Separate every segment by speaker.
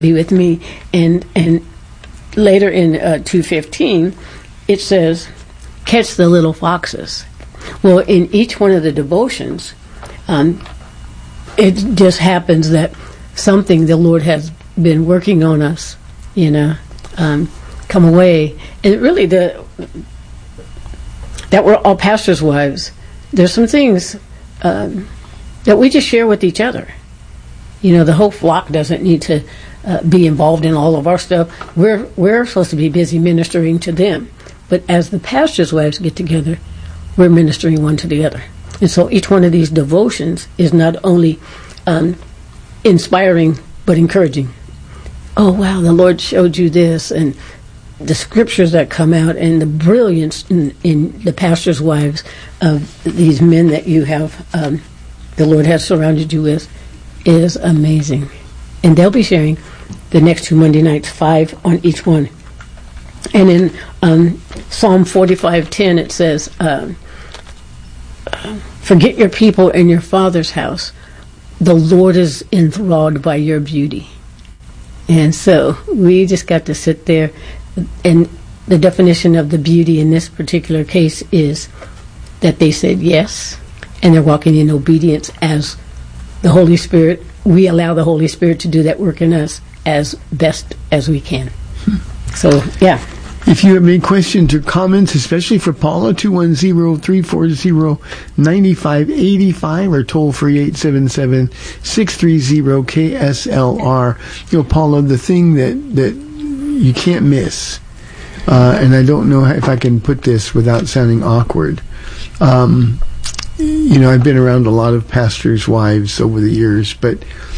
Speaker 1: be with me. And later in 2:15, it says, catch the little foxes. Well, in each one of the devotions, it just happens that something the Lord has been working on us, come away. And really, that we're all pastors' wives. There's some things that we just share with each other. The whole flock doesn't need to be involved in all of our stuff. We're supposed to be busy ministering to them. But as the pastors' wives get together, we're ministering one to the other. And so each one of these devotions is not only inspiring, but encouraging. Oh, wow, the Lord showed you this, and the scriptures that come out, and the brilliance in the pastors' wives of these men that you have, the Lord has surrounded you with, is amazing. And they'll be sharing the next 2 Monday nights, 5 on each one. And in Psalm 45:10, it says, forget your people and your father's house. The Lord is enthralled by your beauty. And so we just got to sit there. And the definition of the beauty in this particular case is that they said yes, and they're walking in obedience as the Holy Spirit. We allow the Holy Spirit to do that work in us as best as we can. So, yeah.
Speaker 2: If you have any questions or comments, especially for Paula, 210-340-9585 or toll free 877-630-KSLR. Paula, the thing that you can't miss, and I don't know if I can put this without sounding awkward. I've been around a lot of pastors' wives over the years, but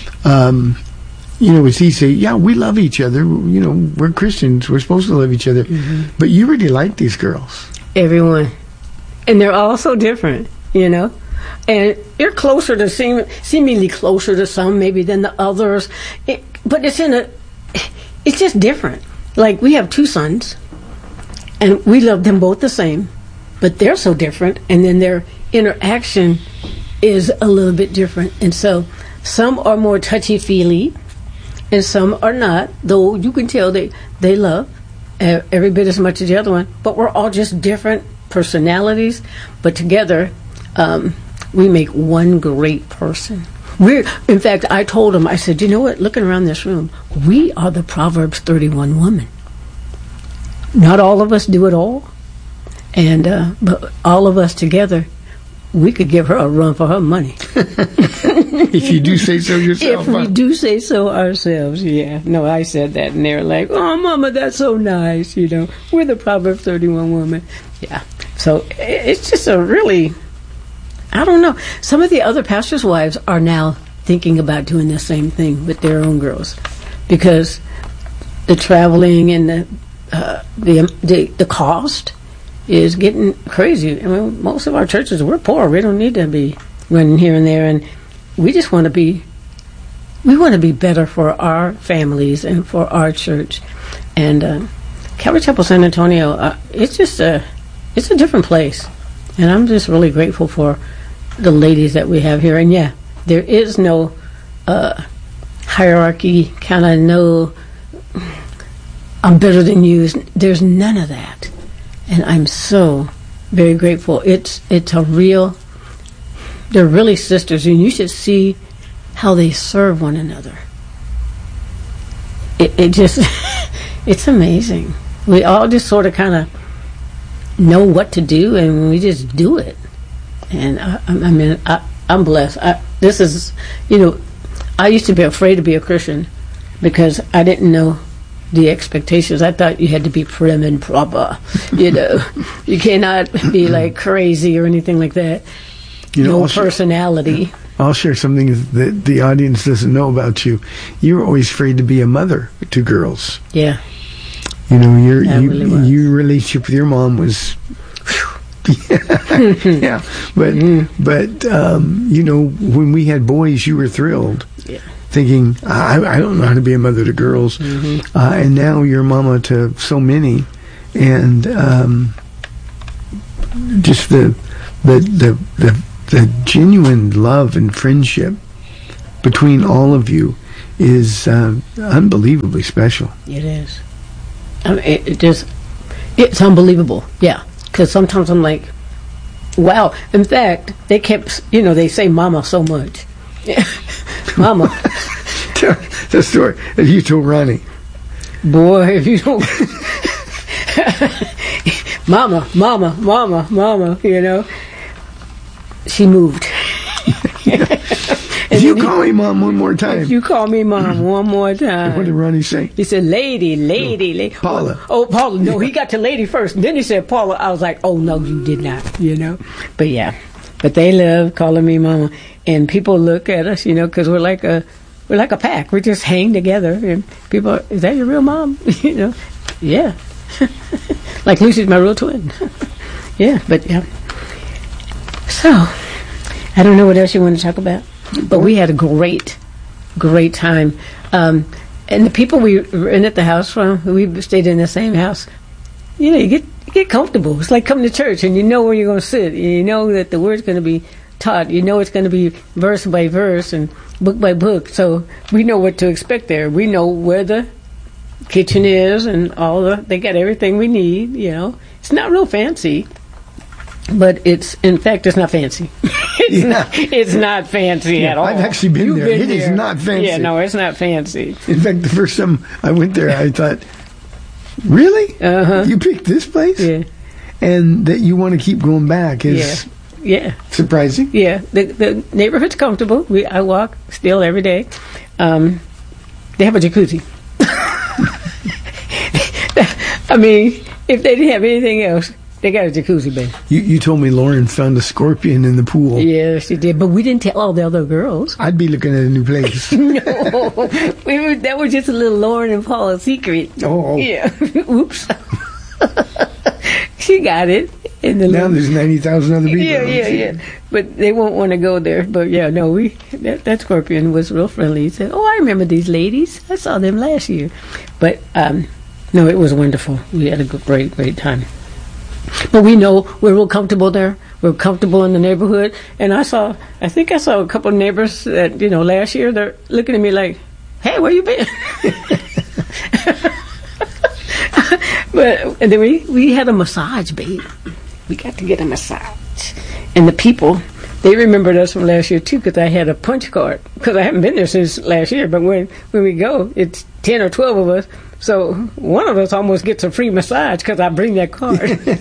Speaker 2: as he say, yeah, we love each other. We're Christians. We're supposed to love each other. Mm-hmm. But you really like these girls.
Speaker 1: Everyone. And they're all so different, And you're closer to, seemingly closer to some maybe than the others. But it's just different. Like, we have 2 sons, and we love them both the same. But they're so different, and then their interaction is a little bit different. And so some are more touchy-feely, and some are not, though you can tell they love every bit as much as the other one. But we're all just different personalities. But together, we make one great person. In fact, I told him, I said, you know what, looking around this room, we are the Proverbs 31 woman. Not all of us do it all. And but all of us together, we could give her a run for her money.
Speaker 2: If you do say so yourself.
Speaker 1: If we do say so ourselves, yeah. No, I said that, and they're like, oh, Mama, that's so nice, We're the Proverbs 31 woman. Yeah. So it's just a really, I don't know. Some of the other pastors' wives are now thinking about doing the same thing with their own girls, because the traveling and the cost is getting crazy. I mean, most of our churches, we're poor. We don't need to be running here and there, and we just want to be better for our families and for our church. And Calvary Chapel San Antonio, it's just it's a different place, and I'm just really grateful for the ladies that we have here. And yeah, there is no hierarchy, kind of no I'm better than you. There's none of that. And I'm so very grateful. They're really sisters, and you should see how they serve one another. It just, it's amazing. We all just sort of kind of know what to do, and we just do it. And I'm blessed. I used to be afraid to be a Christian because I didn't know the expectations. I thought you had to be prim and proper. You cannot be like crazy or anything like that. No personality.
Speaker 2: I'll share something that the audience doesn't know about you. You were always afraid to be a mother to girls.
Speaker 1: Yeah.
Speaker 2: Your relationship with your mom was, yeah. But when we had boys, you were thrilled.
Speaker 1: Yeah.
Speaker 2: Thinking, I don't know how to be a mother to girls. Mm-hmm. And now you're mama to so many. And just the genuine love and friendship between all of you is unbelievably special.
Speaker 1: It is. I mean, it's unbelievable. Yeah. Because sometimes I'm like, wow. In fact, they kept, they say mama so much. Mama.
Speaker 2: Tell the story that you told Ronnie.
Speaker 1: Boy, if you don't. Mama, she moved.
Speaker 2: If you call me mom one more time.
Speaker 1: If you call me mom one more time.
Speaker 2: What did Ronnie say?
Speaker 1: He said, lady.
Speaker 2: Paula.
Speaker 1: Oh, Paula. No, he got to lady first. And then he said Paula. I was like, oh, no, you did not, But yeah. But they love calling me mama. And people look at us, because we're like a pack. We just hang together. And people are, is that your real mom? Yeah. Like Lucy's my real twin. Yeah, but yeah. So, I don't know what else you want to talk about. But we had a great time. And the people we rented the house from, we stayed in the same house. You get comfortable. It's like coming to church, and you know where you're going to sit. You know that the word's going to be taught. You know it's going to be verse by verse and book by book. So we know what to expect there. We know where the kitchen is and they got everything we need. It's not real fancy. But it's not fancy. It's not fancy at all.
Speaker 2: I've actually been there. It is not fancy.
Speaker 1: Yeah, no, it's not fancy.
Speaker 2: In fact, the first time I went there, I thought, really?
Speaker 1: Uh-huh.
Speaker 2: You picked this place?
Speaker 1: Yeah.
Speaker 2: And that you want to keep going back is surprising.
Speaker 1: Yeah. The neighborhood's comfortable. I walk still every day. They have a jacuzzi. I mean, if they didn't have anything else, they got a jacuzzi, babe.
Speaker 2: You told me Lauren found a scorpion in the pool.
Speaker 1: Yeah, she did. But we didn't tell all the other girls.
Speaker 2: I'd be looking at a new place.
Speaker 1: No. That was just a little Lauren and Paula secret.
Speaker 2: Oh.
Speaker 1: Yeah. Oops. She got it.
Speaker 2: Now there's 90,000 other people.
Speaker 1: Yeah. But they won't want to go there. But yeah, no, that scorpion was real friendly. He said, oh, I remember these ladies. I saw them last year. But, no, it was wonderful. We had a great time. But we know we're real comfortable there. We're comfortable in the neighborhood. And I think I saw a couple of neighbors that, last year, they're looking at me like, hey, where you been? And then we had a massage, babe. We got to get a massage. And the people, they remembered us from last year, too, because I had a punch card. Because I haven't been there since last year. But when we go, it's 10 or 12 of us. So one of us almost gets a free massage because I bring that card.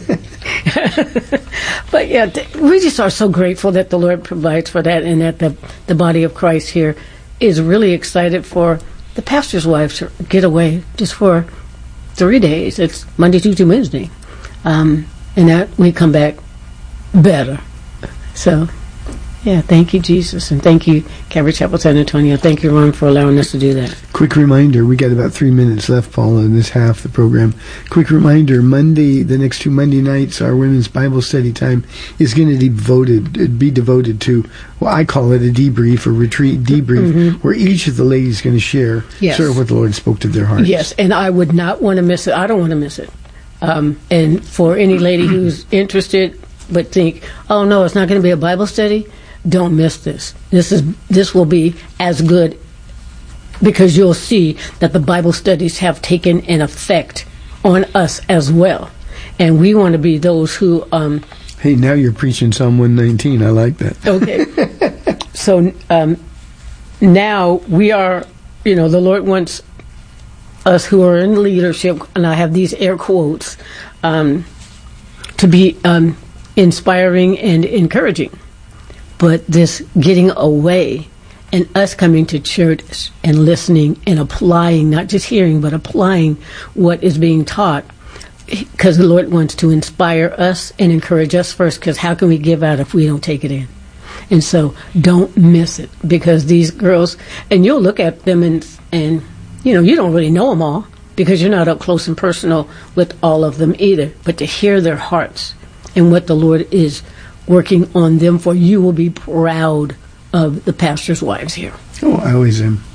Speaker 1: But yeah, we just are so grateful that the Lord provides for that, and that the body of Christ here is really excited for the pastor's wives to get away just for 3 days. It's Monday, Tuesday, Wednesday. And that we come back better. So, yeah, thank you, Jesus, and thank you, Calvary Chapel San Antonio. Thank you, Ron, for allowing us to do that.
Speaker 2: Quick reminder, we got about 3 minutes left, Paula, in this half of the program. Quick reminder, the next 2 Monday nights, our women's Bible study time is going to be devoted to, well, I call it a debrief, a retreat debrief, where each of the ladies is going to share sort of what the Lord spoke to their hearts.
Speaker 1: Yes, and I would not want to miss it. I don't want to miss it. And for any lady who's interested but think, oh, no, it's not going to be a Bible study, don't miss this. This will be as good, because you'll see that the Bible studies have taken an effect on us as well. And we want to be those who...
Speaker 2: hey, now you're preaching Psalm 119. I like that.
Speaker 1: Okay. So now we are, the Lord wants us who are in leadership, and I have these air quotes, to be inspiring and encouraging. But this getting away and us coming to church and listening and applying, not just hearing, but applying what is being taught, because the Lord wants to inspire us and encourage us first, because how can we give out if we don't take it in? And so don't miss it, because these girls, and you'll look at them and you don't really know them all, because you're not up close and personal with all of them either. But to hear their hearts and what the Lord is working on them for, you will be proud of the pastor's wives here.
Speaker 2: Oh, I always am.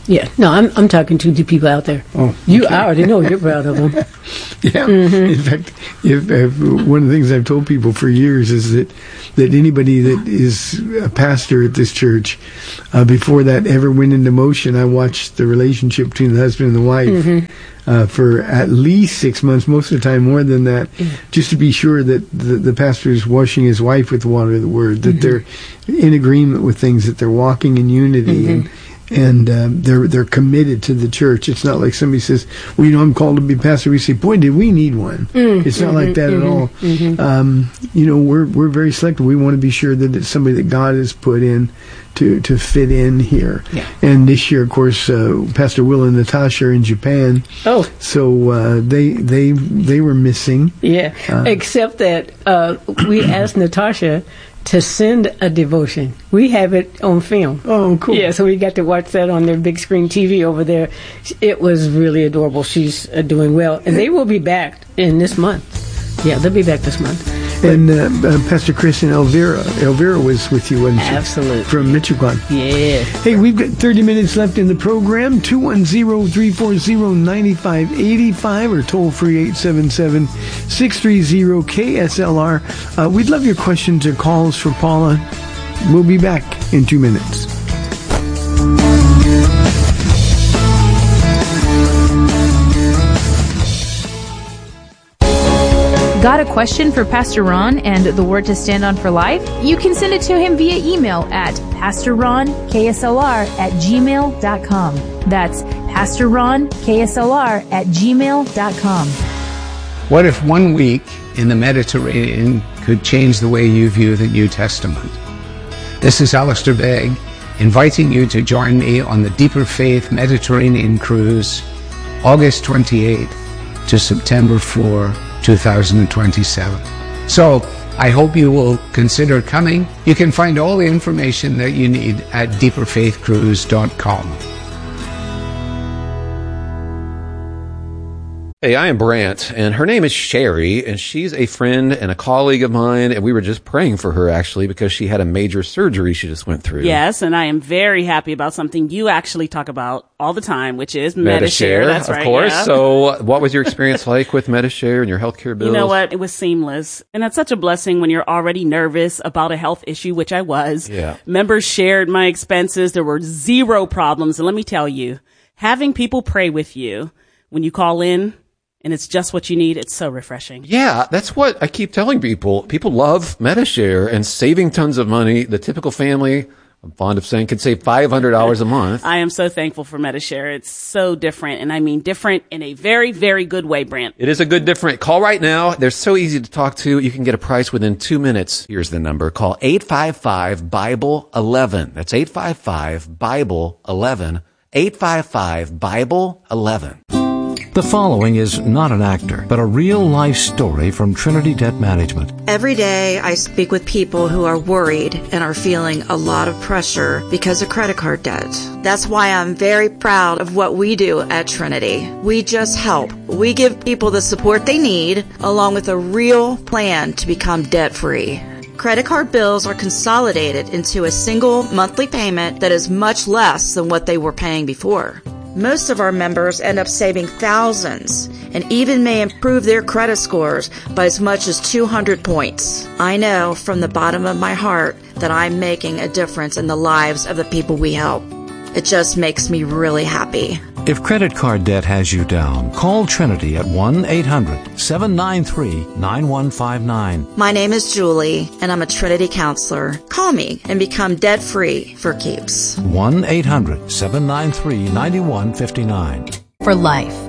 Speaker 1: Yeah, no, I'm talking to the people out there.
Speaker 2: Oh,
Speaker 1: you I already know you're proud of them.
Speaker 2: Yeah. In fact, if one of the things I've told people for years is that anybody that is a pastor at this church, before that ever went into motion, I watched the relationship between the husband and the wife for at least 6 months, most of the time more than that, just to be sure that the pastor is washing his wife with the water of the word, that they're in agreement with things, that they're walking in unity, and they're committed to the church. It's not like somebody says, well, I'm called to be pastor. We say, boy, did we need one. It's not like that at all. We're very selective. We want to be sure that it's somebody that God has put in to fit in here. Yeah. And this year, of course, Pastor Will and Natasha are in Japan. Oh. So they were missing. Yeah,
Speaker 1: except that we asked Natasha to send a devotion. We have it on film.
Speaker 2: Oh, cool.
Speaker 1: Yeah, so we got to watch that on their big screen TV over there. It was really adorable. She's doing well. And they will be back in this month. Yeah, they'll be back this month.
Speaker 2: And Pastor Chris and Elvira. Elvira was with you, wasn't she?
Speaker 1: Absolutely.
Speaker 2: From Michoacan.
Speaker 1: Yeah.
Speaker 2: Hey, we've got 30 minutes left in the program. 210-340-9585 or toll free 877-630-KSLR. We'd love your questions or calls for Paula. We'll be back in 2 minutes.
Speaker 3: Got a question for Pastor Ron and the Word to Stand On for Life? You can send it to him via email at pastorronksLR@gmail.com. That's pastorronksLR@gmail.com.
Speaker 4: What if 1 week in the Mediterranean could change the way you view the New Testament? This is Alistair Begg, inviting you to join me on the Deeper Faith Mediterranean Cruise, August 28th to September 4, 2027. So, I hope you will consider coming. You can find all the information that you need at deeperfaithcruise.com.
Speaker 5: Hey, I am Brant, and her name is Sherry, and she's a friend and a colleague of mine, and we were just praying for her, actually, because she had a major surgery she just went through.
Speaker 6: Yes, and I am very happy about something you actually talk about all the time, which is Medi-Share. That's right,
Speaker 5: of course.
Speaker 6: Yeah.
Speaker 5: So what was your experience like with Medi-Share and your healthcare bills?
Speaker 6: You know what? It was seamless. And that's such a blessing when you're already nervous about a health issue, which I was.
Speaker 5: Yeah.
Speaker 6: Members shared my expenses. There were zero problems. And let me tell you, having people pray with you when you call in, and it's just what you need, it's so refreshing.
Speaker 5: Yeah, that's what I keep telling people. People love Medi-Share and saving tons of money. The typical family, I'm fond of saying, can save $500 a month.
Speaker 6: I am so thankful for Medi-Share. It's so different, and I mean different in a very, very good way, Brant.
Speaker 5: It is a good different. Call right now. They're so easy to talk to. You can get a price within 2 minutes. Here's the number. Call 855-BIBLE-11. That's 855-BIBLE-11. 855-BIBLE-11.
Speaker 7: The following is not an actor, but a real-life story from Trinity Debt Management.
Speaker 8: Every day I speak with people who are worried and are feeling a lot of pressure because of credit card debt. That's why I'm very proud of what we do at Trinity. We just help. We give people the support they need, along with a real plan to become debt-free. Credit card bills are consolidated into a single monthly payment that is much less than what they were paying before. Most of our members end up saving thousands and even may improve their credit scores by as much as 200 points. I know from the bottom of my heart that I'm making a difference in the lives of the people we help. It just makes me really happy.
Speaker 7: If credit card debt has you down, call Trinity at 1-800-793-9159.
Speaker 8: My name is Julie, and I'm a Trinity counselor. Call me and become debt-free for keeps.
Speaker 7: 1-800-793-9159.
Speaker 9: For life.